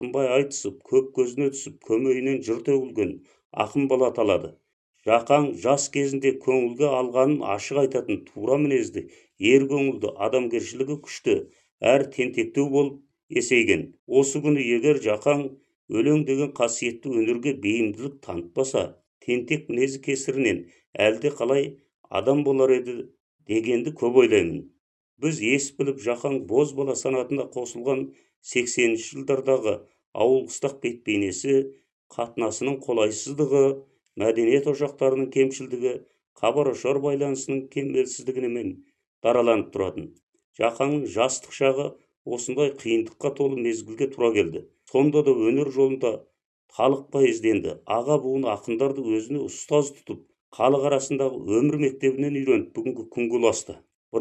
тынбай айтысып, көп көзіне түсіп, көмейінен жыр төгілген ақын бала аталады. Жақаң жас кезінде көңілге алғанын ашық айтатын тура мінезді, ер көңілді, адамгершілігі күшті, әр тентектеу болып есейген. Осы күні егер Жақаң өлең деген қасиетті өнерге бейімділік танытпаса, тентек мінезі кесірінен әлде қалай адам болар еді дегенді көп ойлаймын. Біз ес біліп Жақаң боз бала санатында қосылған 80-ші жылдардағы ауыл қыстақ бет бейнесі, қатынасының қолайсыздығы, мәдениет ошақтарының кемшілдігі, хабар-ошар байланысының кемелсіздігімен дараланып тұратын. Жақаңның жастық шағы осындай қиындыққа толы мезгілге тура келді. Сонда да өнер жолында талықпай ізденді. Аға буын ақындарды өзіне ұстаз тұтып, халық арасындағы өмір мектебінен үйреніп, бүгінгі күнге ұласты.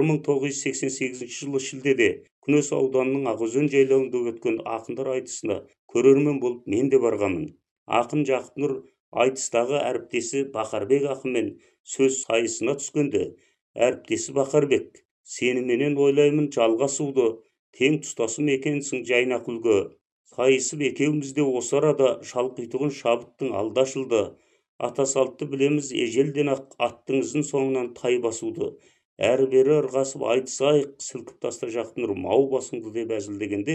1988 жылы шілдеде Күнес ауданының Ақөзен жайлауында өткен ақындар айтысына көрермен болып мен де барғанмын. Ақын Жақыпнұр айтыстағы әріптесі Бақарбек ақынмен сөз сайысына түскенде, әріптесі Бақарбек, сеніменен ойлаймын жалғасуды, тең тұстасым екенсің жайнақ үлгі. Сайысып екеуміз де осы арада шалқитұғын шабыттың алдашылды. Ата салтты білеміз ежелден ақ аттыңыздың соңынан тай басуды. Әрі-бері ырғасып айтысайық, сілкіп таста Жақыпнұр мау басыңды деп әзілдегенде,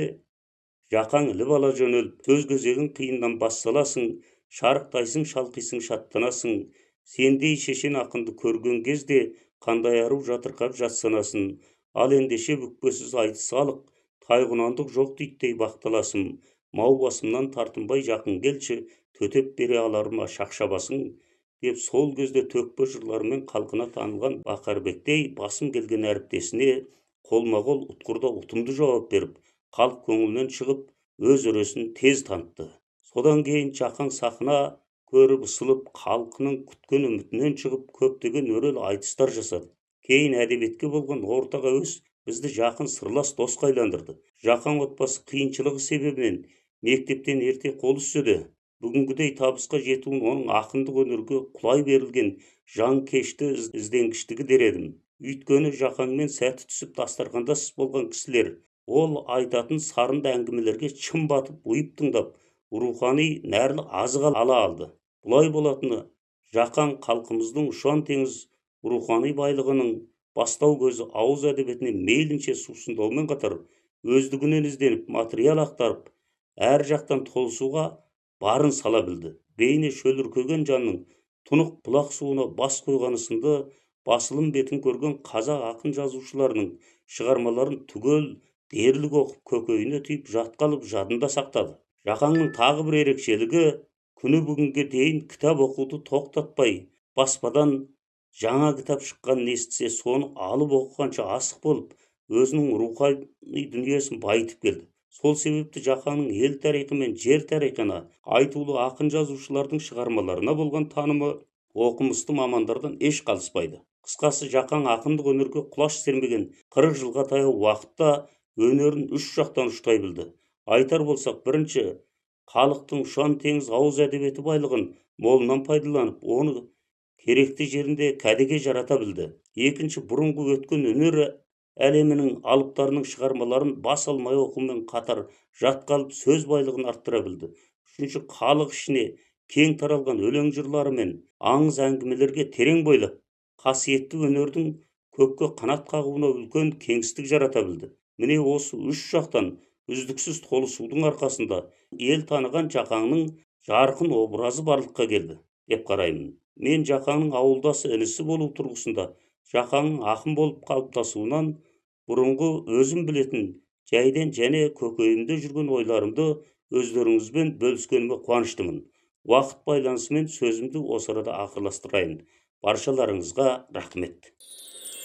Жақаң іліп ала жөнеліп, сөз кезегін қиыннан бас саласың, шарықтайсың, шалқисың, шаттанасың. Сендей шешен ақынды көрген кезде қандай ару жатырқап жатсанасын. Ал ендеше бүкпесіз айтысалық, тайғұнандық жоқ дейттей бақталасың. Мау басымнан тартынбай жақын келші, төтеп бере аларыма шақшабасың. Деп сол кезде төкпе жырларымен қалқына танылған Бақарбектей басым келген әріптесіне қолма-қол ұтқырда ұтымды жауап беріп, халық көңілінен шығып, өз өресін тез танытты. Содан кейін Жақаң сахна көріп ысылып, халқының күткен үмітінен шығып, көптеген өрел айтыстар жасады. Кейін әдебиетке болған ортақ әуес бізді жақын сырлас досқа айландырды. Жақаң отбасы қиыншылығы себебінен мектептен ерте қол үзсе, бүгінгідей табысқа жетуін оның ақындық өнерге құлай берілген жанкешті ізденгіштігі дер едім. Өйткені Жақаңмен сәті түсіп дастархандас болған кісілер, ол айтатын сарынды әңгімелерге шын батып, ұйып тыңдап, рухани нәрлі азық ала алды. Бұлай болатыны Жақаң халқымыздың ұшан теңіз рухани байлығының бастау көзі ауыз әдебиетіне мейлінше сусындаумен қатар, өздігінен ізденіп, материал ақтарып, әр жақтан толысуға барын сала білді. Бейне шөліркеген жанның тұнық бұлақ суына бас қойғаны сынды басылым бетін көрген қазақ ақын жазушыларының шығармаларын түгел дерлік оқып, көкейіне түйіп, жатқалып жадында сақтады. Жақаңның тағы бір ерекшелігі, күні бүгінге дейін кітап оқуды тоқтатпай, баспадан жаңа кітап шыққанын естісе, соны алып оқығанша асық болып, өзінің рухани дүниесін байытып келді. Сол себепті Жақаңның ел тарихы мен жер тарихына, айтулы ақын жазушылардың шығармаларына болған танымы оқымысты мамандардан еш қалыспайды. Қысқасы, Жақаң ақындық өнерге құлаш сермеген 40 жылға таяу уақытта өнерін үш жақтан ұштай білді. Айтар болсақ, бірінші, халықтың ұшан теңіз ауыз әдебиеті байлығын молынан пайдаланып, оны керекті жерінде кәдеге жарата білді. Екінші, бұрынғы өткен өнер әлемінің алыптарының шығармаларын бас алмай оқумен қатар жатқалып сөз байлығын арттыра білді. Үшінші, халық ішіне кең таралған өлең жырлары мен аңыз әңгімелерге терең бойлап, қасиетті өнердің көкке қанат қағуына үлкен кеңістік жарата білді. Міне осы үш жақтан үздіксіз толысудың арқасында ел таныған Жақаңның жарқын образы барлыққа келді деп қараймын. Мен Жақаңның ауылдасы інісі болу тұрғысында Жақаңның ақын болып қалыптасуынан бұрынғы өзім білетін жайден және көкейімде жүрген ойларымды өздеріңізбен бөліскеніме қуаныштымын. Уақыт байланысымен сөзімді осы арада ақырластырайын. Баршаларыңызға рахмет.